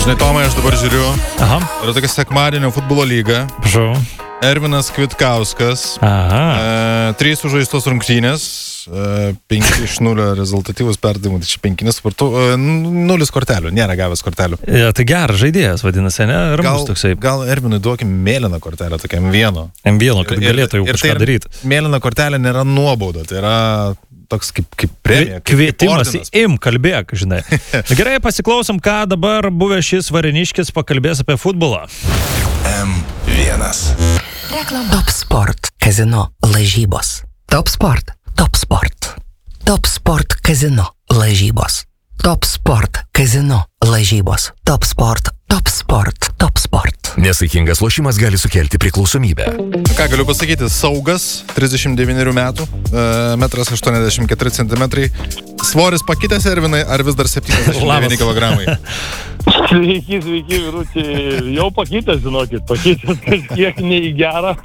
Žinai, Tomai, aš dabar žiūriu. Aha. Yra tokia sekmadienio futbolo lyga. Prašau. Ervinas Kvitkauskas. Aha. 3 sužaistos rungtynės. 5-0 rezultatyvus perdavimų, tai čia 5 nesvartu, 0 kortelių, nėra gavęs kortelių. Ja, tai geras žaidėjas, vadinasi, ne? Ramus toksai. Gal Ervinui duokim mėlyną kortelę, tokia M1. M1, kad galėtų jau kažką daryti. Mėlyna kortelė nėra nuobauda, tai yra toks kaip premija. Kvietimas, kalbėk, žinai. Gerai, pasiklausom, ką dabar buvęs šis varėniškis pakalbės apie futbolą. M1. Top Sport Kazino lažybos. Top Sport. Top Sport. Top Sport Kazino lažybos. Top Sport Kazino lažybos. Top Sport. Top Sport. Top Sport. Nesaikingas lošimas gali sukelti priklausomybę. Ką galiu pasakyti, Saugas, 39 metų, 1,84 cm. Svoris pakitęs, Ervinai, ar vis dar 79 kg? Sveiki, vyručiai. Jau pakitęs, žinokit, kažkiek ne į gerą.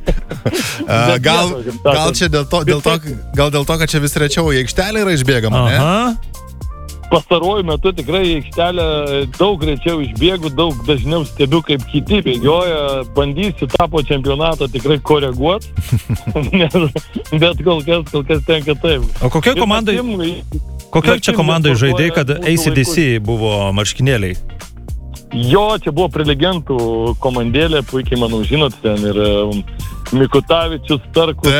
Gal čia dėl to, kad čia vis rečiau į aikštelę yra išbėgama, ne? Pastaruoju metu tikrai į aikštelę daug rečiau išbėgu, daug dažniau stebiu, kaip kiti bėgioja, bandysiu tą po čempionato tikrai koreguoti, bet kol kas tenka taip. O kokioj čia komandai žaidėjai, kad AC/DC buvo marškinėliai? Jo, čia buvo prelegentų komandėlė, puikiai manau žinot, ten ir Mikutavičius, Starkus.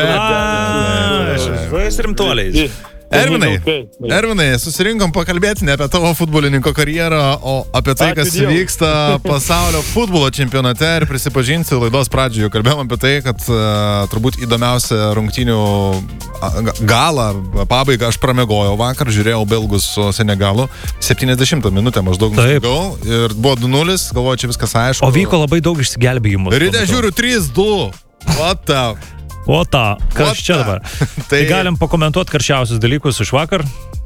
Žais rimtuoliais. Ervinai, susirinkom pakalbėti ne apie tavo futbolininko karjerą, o apie tai, kas vyksta pasaulio futbolo čempionate. Ir prisipažinsiu, laidos pradžioje kalbėjom apie tai, kad turbūt įdomiausia rungtynių galą, pabaigą aš pramegojau vakar, žiūrėjau Belgus su Senegalu, 70 minutę maždaug nusipirkau ir buvo 2-0, galvoju, čia viskas aišku. O vyko labai daug išsigelbėjimų. Ryte žiūriu 3-2. What the... Kas čia dabar? Tai galim pakomentuoti karščiausius dalykus iš vakar?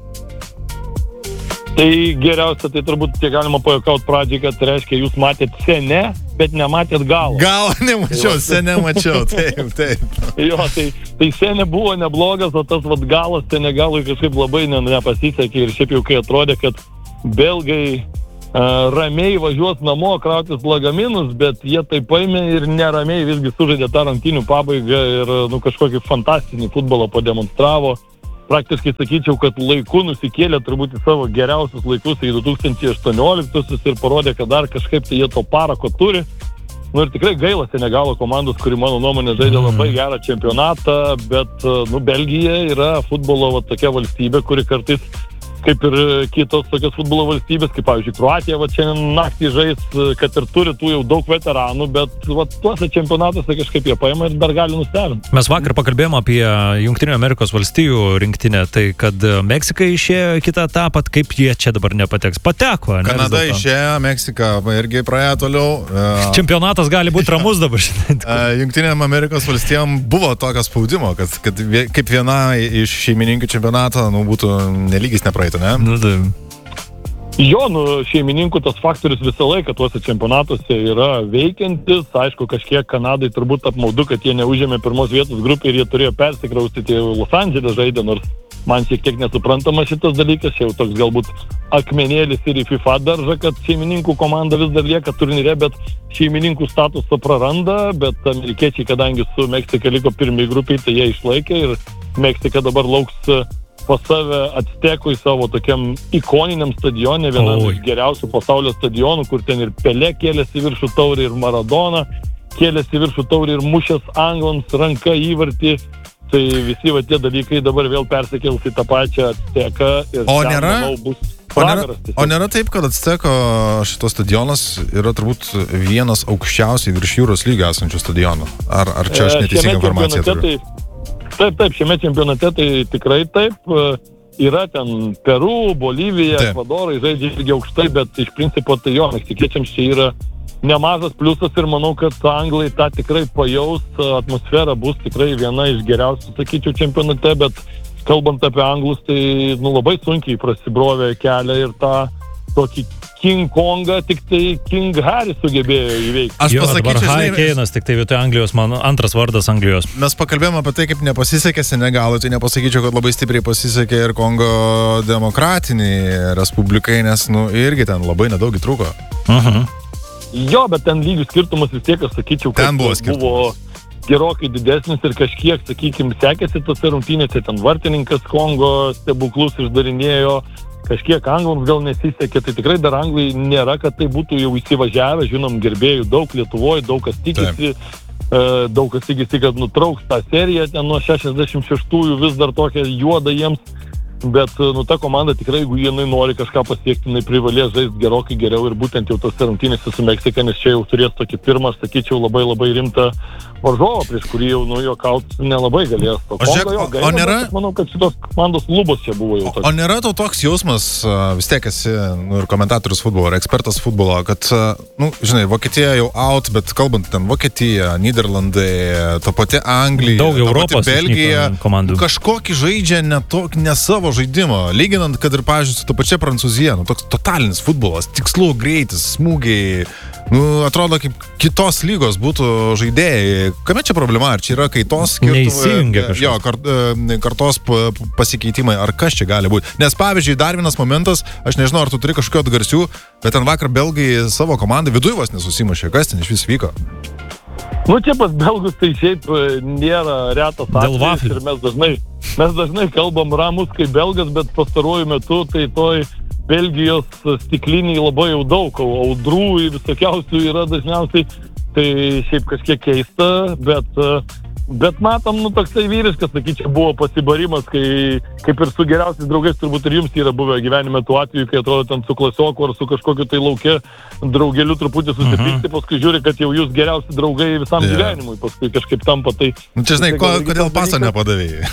Tai geriausia, tai turbūt tie galima pajuokauti pradžiai, kad reiškia, jūs matėt Sene, bet nematėt galą. Galą nemačiau, Sene mačiau, taip. Jo, tai Sene buvo neblogas, o tas galas Senegalui kažkaip labai nepasisekė ir šiaip jau kai atrodė, kad belgai ramiai važiuos namo, krautis lagaminus, bet jie taip paėmė ir neramiai visgi sužaidė tą rungtynių pabaigą ir kažkokį fantastinį futbolą pademonstravo. Praktiškai sakyčiau, kad laiku nusikėlė turbūt į savo geriausius laikus į 2018 ir parodė, kad dar kažkaip tai jie to parako turi. Ir tikrai gaila Senegalo komandos, kuri mano nuomonė žaidė labai gerą čempionatą, bet Belgija yra futbolo tokia valstybė, kuri kartais kaip ir kitos tokios futbolo valstybės, kaip pavyzdžiui Kroatija, šiandien naktį žais, kad ir turi tų jau daug veteranų, bet tuose čempionatuose kažkaip jie paima ir dar gali nustebinti. Mes vakar pakalbėjome apie Jungtinių Amerikos valstijų rinktinę, tai kad Meksika išėjo į kitą etapą, kaip jie čia dabar nepateks. Pateko, ne? Kanada išėjo, Meksika irgi praėjo toliau. Čempionatas gali būti ramus dabar. Jungtinėm Amerikos valstijom buvo tokio spaudimo, kad kaip viena iš šeimininkų čempionato būtų nelygis nepraeita. Jo, šeimininkų tas faktorius visą laiką tuose čempionatuose yra veikiantis. Aišku, kažkiek Kanadai turbūt apmaudu, kad jie neužėmė pirmos vietos grupį ir jie turėjo persikraustyti Los Andželę žaidę, nors man šiek tiek nesuprantama šitas dalykas, jau toks galbūt akmenėlis ir į FIFA daržą, kad šeimininkų komanda vis dar lieka turnyre, bet šeimininkų statusą praranda, bet amerikiečiai, kadangi su Meksika liko pirmie grupiai, tai jie išlaikė ir Meksika dabar lauks pas save Actekui savo tokiam ikoniniam stadione, vienam iš geriausių pasaulio stadionų, kur ten ir Pelé kėlėsi viršų taurį, ir Maradona kėlėsi viršų taurį ir mušęs anglams ranka įvartį. Tai visi tie dalykai dabar vėl persikels į tą pačią Acteką ir bus pragaras. O nėra taip, kad Acteko šitos stadionas yra turbūt vienas aukščiausiai virš jūros lygio esančių stadionų? Ar čia aš neteisingą informaciją turiu? Taip, šiame čempionate tai tikrai taip. Yra ten Peru, Bolivija, Ekvadorai žaidžia irgi aukštai, bet iš principo tai jo, meksikiečiams čia yra nemažas pliusas ir manau, kad anglai tą tikrai pajaus, atmosfera bus tikrai viena iš geriausių, sakyčiau, čempionate, bet kalbant apie anglus, tai labai sunkiai prasibrovė kelią ir tą tokį King Kongą, tik tai King Harry sugebėjo įveikti. Aš pasakyčiau, dabar Harry Kane'as, tik tai vietoj Anglijos, mano antras vardas Anglijos. Mes pakalbėjome apie tai, kaip nepasisekė Senegalui, tai nepasakyčiau, kad labai stipriai pasisekė ir Kongo demokratiniai respublikai, nes, irgi ten labai nedaug įtrūko. Jo, bet ten lygių skirtumas vis tiek, aš sakyčiau, kad buvo gerokai didesnis ir kažkiek, sakykime, sekėsi tose rungtynėse, ten vartininkas Kongo stebuklus išdarinėjo, kažkiek anglams gal nesisekė, tai tikrai dar anglai nėra, kad tai būtų jau įsivažiavę, žinom, gerbėjų daug Lietuvoje, daug kas tikisi, kad nutrauks tą seriją, ten nuo 66-ųjų vis dar tokia juoda jiems, bet ta komanda tikrai, jeigu jinai nori kažką pasiekti, jinai privalės žaisti gerokai geriau ir būtent jau tose rungtynėse su Meksika, nes čia jau turės tokį pirmą, aš sakyčiau, labai labai rimtą varžovą, prieš kurį jau juokaut nelabai galės. O nėra? Aš manau, kad šitos komandos lubos čia buvo jau toks. O nėra to toks jausmas, vis tiek esi ir komentatorius futbolo, ir ekspertas futbolo, kad, žinai, Vokietija jau out, bet kalbant ten Vokietija, Nyderlandai, ta pati Anglija, daug Europos Belgija, komandų. Kažkokį žaidžia ne savo žaidimo, lyginant, kad ir, pavyzdžiui, su ta pačia Prancūzija, toks totalinis futbolas, tikslų, greitis, smūgiai, atrodo, kaip kitos lygos būtų žaidėjai. Kame čia problema? Ar čia yra kaitos neįsijungia kažkas? Jo, kartos pasikeitimai, ar kas čia gali būti? Nes, pavyzdžiui, dar vienas momentas, aš nežinau, ar tu turi kažkokio atgarsių, bet ten vakar belgai savo komandą viduje vos nesusimušė. Kas ten iš vis vyko? Čia pas belgus tai šiaip nėra retas atvejis ir mes dažnai kalbam ramus kaip belgas, bet pastaruoju metu tai toj Belgijos stikliniai labai jau daug, audrų visokiausių yra dažniausiai, tai šiaip kažkiek keista, bet matom, toksai vyriškas, sakyčiau, buvo pasibarimas, kai kaip ir su geriausiais draugais, turbūt ir jums yra buvę gyvenime tų atveju, kai atrodo ten su klasioku ar su kažkokiu tai lauke draugeliu truputį susipykti, paskui žiūri, kad jau jūs geriausi draugai visam gyvenimui, paskui kažkaip tampa tai... Čia žinai, kodėl paso nepadavėjai?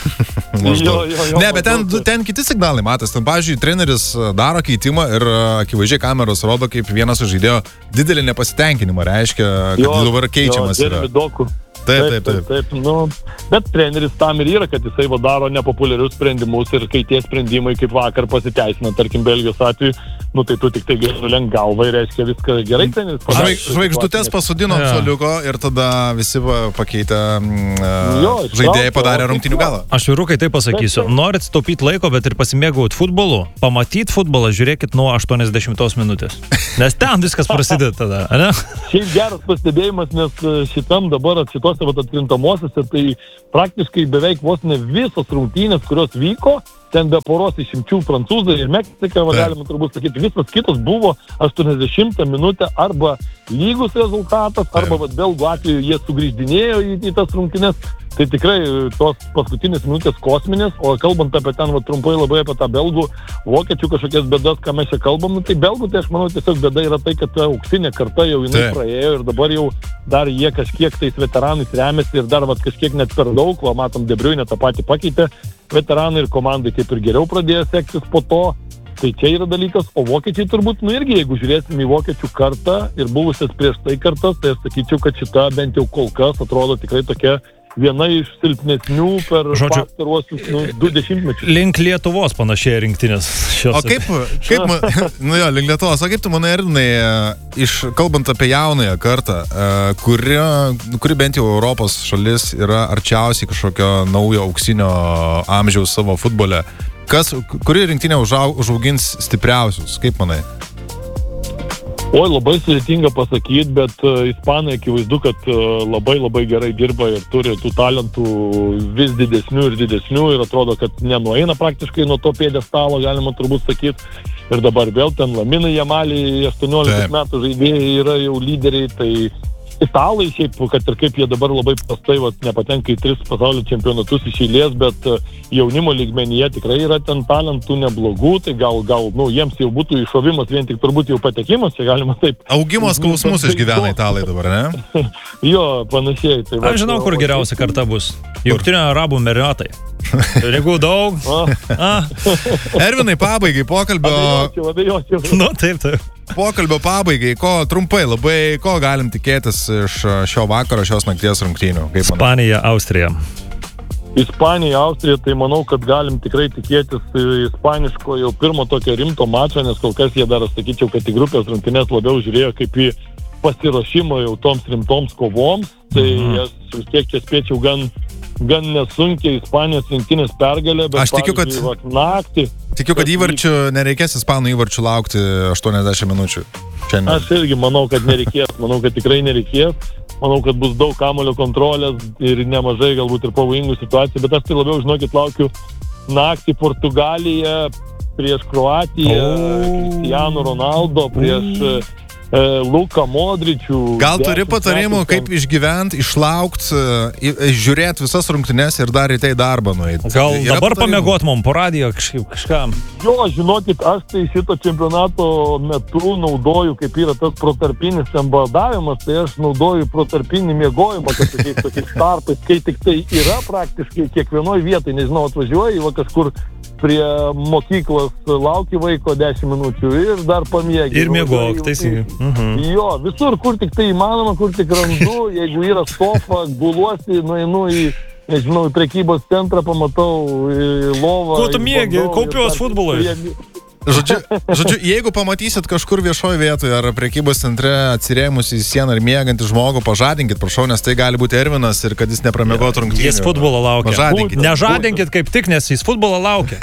Ne, bet ten kiti signalai matas, ten, pavyzdžiui, treneris daro keitimą ir akivaizdžiai kameros rodo, kaip vienas žaidėjo didelį nepasitenkinimą, reiškia, kad dabar keičiamas yra. Taip. Bet treneris tam ir yra, kad jisai daro nepopuliarius sprendimus ir kai tie sprendimai kaip vakar pasiteisina, tarkim, Belgijos atveju, tai tu tik tai nulenk galvą ir reiškia viską gerai treneris. Žvaigždutės pasodino ant suoliuko ir tada visi pakeitę žaidėjai padarė rungtynių galą. Aš vyrukai taip pasakysiu, norit taupyti laiko, bet ir pasimėgauti futbolu, pamatyti futbolą, žiūrėkit nuo 80 minutės. Nes ten viskas prasideda tada, ne? Šiaip geras pastebėjimas, nes šitam dabar šitose atkrintamosiose, tai praktiškai beveik vos ne visos rungtynės, kurios vyko, ten be poros išimčių Prancūzai ir Meksika, galima turbūt sakyti, visos kitos buvo 80 minutę arba lygus rezultatas, arba belgų atveju jie sugrįždinėjo į tas rungtynės. Tai tikrai tos paskutinės minutės kosminės, o kalbant apie ten trumpai labai apie tą belgų, vokiečių kažkokias bėdas, ką mes čia kalbam, tai belgų, tai aš manau, tiesiog bėda yra tai, kad ta auksinė karta jau jinai praėjo ir dabar jau dar jie kažkiek tais veteranais remiasi ir dar kažkiek net per daug, matom, De Bruyne tą patį pakeitė, veteranai ir komandai kaip ir geriau pradėjo sektis po to. Tai čia yra dalykas, o vokiečiai turbūt, irgi, jeigu žiūrėsim į vokiečių kartą ir buvusias prieš tai kartas, tai aš sakyčiau, kad šita bent jau kol kas atrodo tikrai tokia viena iš silpnesnių per pastaruosius 20 mečius. Link Lietuvos panašiai rinktinės šios. O kaip link Lietuvos, o kaip tu manai, Erdinai, kalbant apie jaunąją kartą, kuri bent jau Europos šalis yra arčiausiai kažkokio naujo auksinio amžiaus savo futbole, kuri rinktinė užaugins stipriausius, kaip manai? Oi, labai sudėtinga pasakyti, bet ispanai akivaizdu, kad labai labai gerai dirba ir turi tų talentų vis didesnių ir atrodo, kad nenueina praktiškai nuo to pjedestalo, galima turbūt sakyti. Ir dabar vėl ten Laminai Jamaliai, 18 metų žaidėjai yra jau lyderiai, tai italai šiaip, kad ir kaip jie dabar labai prastai nepatenka į 3 pasaulio čempionatus iš eilės, bet jaunimo lygmenyje tikrai yra ten talentų neblogų, tai gal jiems jau būtų iššovimas vien tik turbūt jau patekimas, čia galima taip. Augimo skausmus išgyvena italai dabar, ne? Jo, panašiai. Tai aš žinau, kur geriausia karta bus. Jungtinių Arabų Emyratai. Jeigu daug. Erdinai, pabaigai pokalbio. Nu, taip. Pokalbio pabaigai, trumpai labai, ko galim tikėtis iš šio vakaro, šios nakties rungtynių? Ispanija, Austrija. Ispanija, Austrija, tai manau, kad galim tikrai tikėtis ispaniško jau pirmo tokio rimto mačo, nes kol kas jie dar, sakyčiau, kad į grupės rungtynes labiau žiūrėjo kaip į pasiruošimo jau toms rimtoms kovoms, tai aš vis tiek čia spėčiau gan nesunkiai Ispanijos rinktinės pergalė, bet aš tikiu, kad naktį. Tikiu, kad įvarčių nereikės ispanų įvarčių laukti 80 minučių. Šiandien. Aš irgi manau, kad nereikės, manau, kad tikrai nereikės. Manau, kad bus daug kamuolio kontrolės ir nemažai galbūt ir pavojingų situacijų, bet aš tai labiau, žinokit, laukiu naktį Portugaliją prieš Kroatiją, Cristiano Ronaldo prieš Luka Modričių. Gal turi patarimų, kaip išgyventi, išlaukti, žiūrėti visas rungtynes ir dar į tai darbą nueiti? Gal dabar pamiegot mum po radijo kažkam? Jo, žinokit, aš tai šito čempionato metu naudoju, kaip yra tas protarpinis badavimas, tai aš naudoju protarpinį miegojimą, kad tokiais startais, kai tik tai yra praktiškai kiekvienoj vietai, nežinau, atvažiuoji va kažkur prie mokyklos, lauki vaiko 10 minučių ir dar pamiegi. Ir miegok, teisingai. Jo, visur, kur tik tai įmanoma, kur tik randu, jeigu yra sofa, guluosi, nueinu į, nežinau, į prekybos centrą, pamatau lovą. Ko tu miegi, kaupiuos futbolui? Žodžiu, jeigu pamatysit kažkur viešoje vietoje ar prekybos centre atsirėmus į sieną ir miegantį žmogų, pažadinkit, prašau, nes tai gali būti Ervinas ir kad jis nepramiegotų rungtynių. Jis futbolo laukia. Pažadinkit. Nežadinkit kaip tik, nes jis futbolo laukia.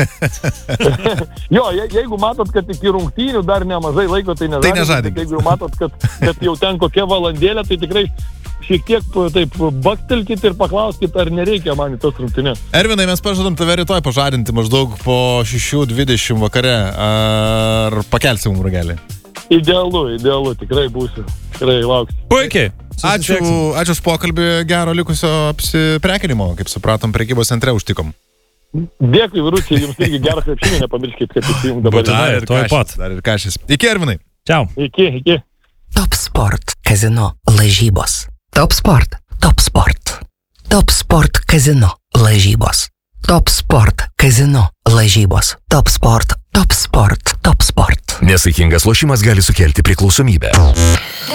Jo, jeigu matot, kad iki rungtynių dar nemažai laiko, tai nežadinkit. Jeigu matot, kad jau ten kokia valandėlė, tai tikrai šiek tiek taip baktelkit ir paklauskit, ar nereikia man į tos rungtynės. Ervinai, mes pažadam tave rytoj pažadinti maždaug po 6:20 vakare. Ar pakelsim ragelį? Idealu, tikrai būsiu. Tikrai lauksiu. Puikiai. Ačiū už pokalbį, gero likusio apsiprekinimo, kaip supratom, prekybos centre užtikom. Dėkui, vyručiai, jums irgi gerą krepšinį, nepamirškit, kad įsijungt dabar. Dar ir kašis. Iki, Ervinai. Ciao. Iki. Top Sport Kazino lažybos. Top Sport. Top Sport Kazino lažybos. Top Sport Kazino lažybos. Top Sport. Nesaikingas lošimas gali sukelti priklausomybę.